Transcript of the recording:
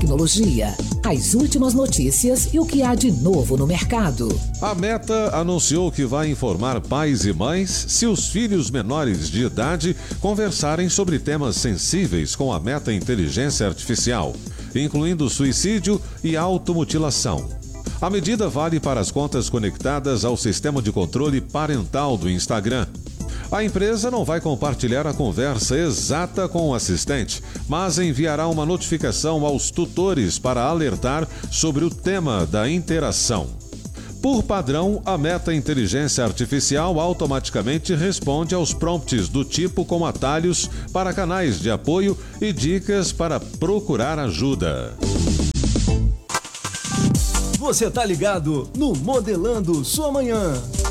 tecnologia, as últimas notícias e o que há de novo no mercado. A Meta anunciou que vai informar pais e mães se os filhos menores de idade conversarem sobre temas sensíveis com a Meta Inteligência Artificial, incluindo suicídio e automutilação. A medida vale para as contas conectadas ao sistema de controle parental do Instagram. A empresa não vai compartilhar a conversa exata com o assistente, mas enviará uma notificação aos tutores para alertar sobre o tema da interação. Por padrão, a Meta Inteligência Artificial automaticamente responde aos prompts do tipo com atalhos para canais de apoio e dicas para procurar ajuda. Você tá ligado no Modelando Sua Manhã.